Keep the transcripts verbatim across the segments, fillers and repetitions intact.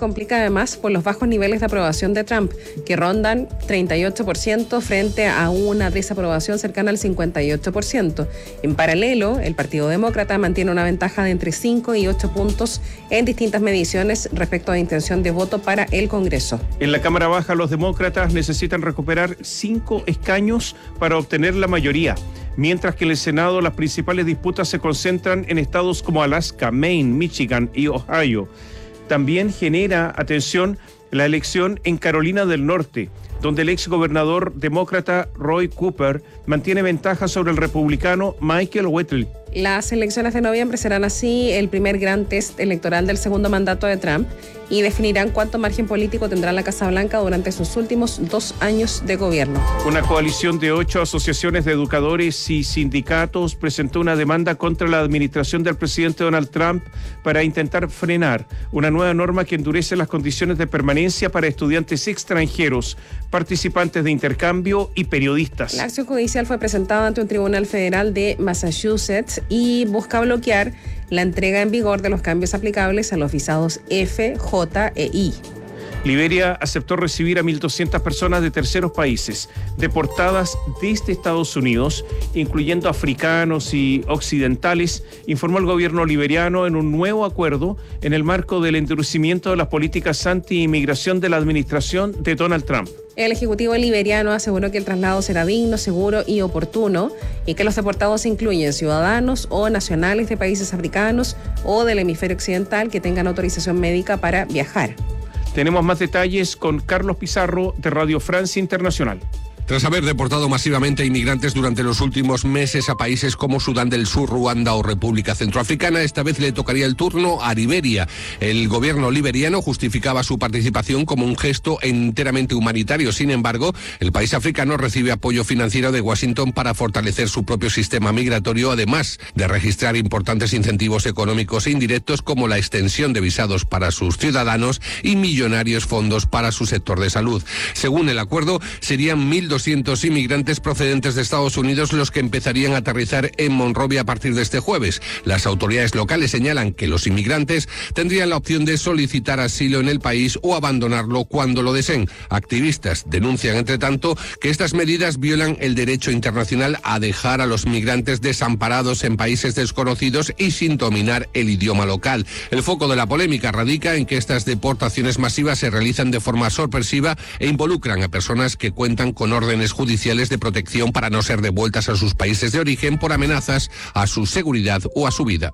complica además por los bajos niveles de aprobación de Trump, que rondan treinta y ocho por ciento frente a una desaprobación cercana al cincuenta y ocho por ciento. En paralelo, el Partido Demócrata mantiene una ventaja de entre cinco y ocho puntos en distintas mediciones respecto a intención de voto para el Congreso. En la Cámara Baja, los demócratas necesitan recuperar cinco escaños para obtener la mayoría, mientras que en el Senado las principales disputas se concentran en estados como Alaska, Maine, Michigan y Ohio. También genera atención la elección en Carolina del Norte, donde el exgobernador demócrata Roy Cooper mantiene ventaja sobre el republicano Michael Whittle. Las elecciones de noviembre serán así el primer gran test electoral del segundo mandato de Trump y definirán cuánto margen político tendrá la Casa Blanca durante sus últimos dos años de gobierno. Una coalición de ocho asociaciones de educadores y sindicatos presentó una demanda contra la administración del presidente Donald Trump para intentar frenar una nueva norma que endurece las condiciones de permanencia para estudiantes extranjeros, participantes de intercambio y periodistas. La acción judicial fue presentada ante un tribunal federal de Massachusetts y busca bloquear la entrega en vigor de los cambios aplicables a los visados F, J e I. Liberia aceptó recibir a mil doscientas personas de terceros países deportadas desde Estados Unidos, incluyendo africanos y occidentales, informó el gobierno liberiano en un nuevo acuerdo en el marco del endurecimiento de las políticas anti-inmigración de la administración de Donald Trump. El Ejecutivo liberiano aseguró que el traslado será digno, seguro y oportuno y que los deportados incluyen ciudadanos o nacionales de países africanos o del hemisferio occidental que tengan autorización médica para viajar. Tenemos más detalles con Carlos Pizarro de Radio Francia Internacional. Tras haber deportado masivamente a inmigrantes durante los últimos meses a países como Sudán del Sur, Ruanda o República Centroafricana, esta vez le tocaría el turno a Liberia. El gobierno liberiano justificaba su participación como un gesto enteramente humanitario. Sin embargo, el país africano recibe apoyo financiero de Washington para fortalecer su propio sistema migratorio, además de registrar importantes incentivos económicos e indirectos como la extensión de visados para sus ciudadanos y millonarios fondos para su sector de salud. Según el acuerdo, serían mil doscientos inmigrantes procedentes de Estados Unidos los que empezarían a aterrizar en Monrovia a partir de este jueves. Las autoridades locales señalan que los inmigrantes tendrían la opción de solicitar asilo en el país o abandonarlo cuando lo deseen. Activistas denuncian, entre tanto, que estas medidas violan el derecho internacional a dejar a los migrantes desamparados en países desconocidos y sin dominar el idioma local. El foco de la polémica radica en que estas deportaciones masivas se realizan de forma sorpresiva e involucran a personas que cuentan con órdenes judiciales de protección para no ser devueltas a sus países de origen por amenazas a su seguridad o a su vida.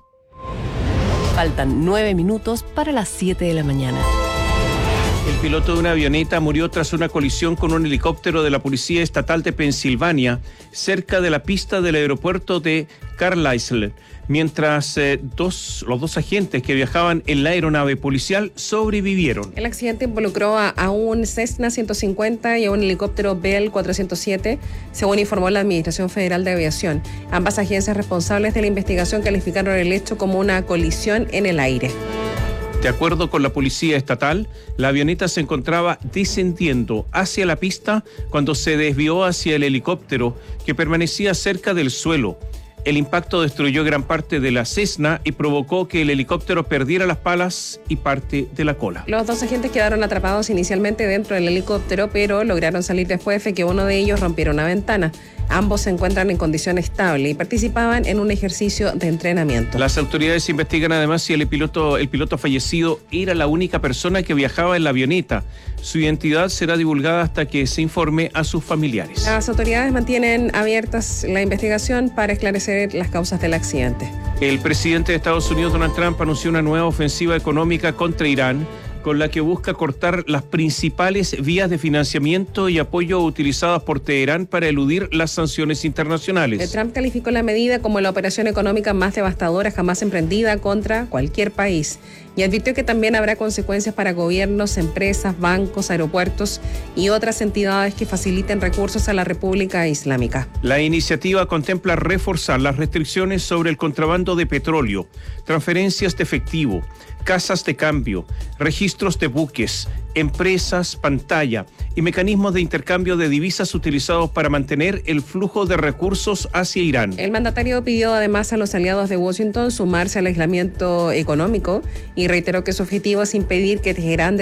Faltan nueve minutos para las siete de la mañana. El piloto de una avioneta murió tras una colisión con un helicóptero de la Policía Estatal de Pensilvania cerca de la pista del aeropuerto de Carlisle, mientras eh, dos, los dos agentes que viajaban en la aeronave policial sobrevivieron. El accidente involucró a, a un Cessna ciento cincuenta y a un helicóptero Bell cuatrocientos siete, según informó la Administración Federal de Aviación. Ambas agencias responsables de la investigación calificaron el hecho como una colisión en el aire. De acuerdo con la Policía Estatal, la avioneta se encontraba descendiendo hacia la pista cuando se desvió hacia el helicóptero que permanecía cerca del suelo. El impacto destruyó gran parte de la Cessna y provocó que el helicóptero perdiera las palas y parte de la cola. Los dos agentes quedaron atrapados inicialmente dentro del helicóptero, pero lograron salir después de que uno de ellos rompiera una ventana. Ambos se encuentran en condición estable y participaban en un ejercicio de entrenamiento. Las autoridades investigan además si el piloto, el piloto fallecido era la única persona que viajaba en la avioneta. Su identidad será divulgada hasta que se informe a sus familiares. Las autoridades mantienen abiertas la investigación para esclarecer las causas del accidente. El presidente de Estados Unidos, Donald Trump, anunció una nueva ofensiva económica contra Irán, con la que busca cortar las principales vías de financiamiento y apoyo utilizadas por Teherán para eludir las sanciones internacionales. Trump calificó la medida como la operación económica más devastadora jamás emprendida contra cualquier país y advirtió que también habrá consecuencias para gobiernos, empresas, bancos, aeropuertos y otras entidades que faciliten recursos a la República Islámica. La iniciativa contempla reforzar las restricciones sobre el contrabando de petróleo, transferencias de efectivo, casas de cambio, registros de buques, empresas, pantalla y mecanismos de intercambio de divisas utilizados para mantener el flujo de recursos hacia Irán. El mandatario pidió además a los aliados de Washington sumarse al aislamiento económico y reiteró que su objetivo es impedir que Teherán